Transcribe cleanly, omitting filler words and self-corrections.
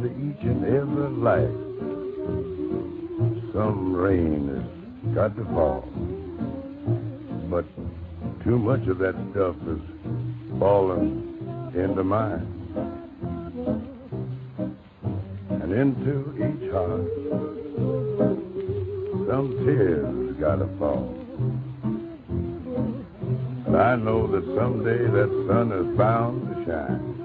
into each and every life. Some rain has got to fall, but too much of that stuff has fallen into mine. And into each heart, some tears gotta fall. But I know that someday that sun is bound to shine.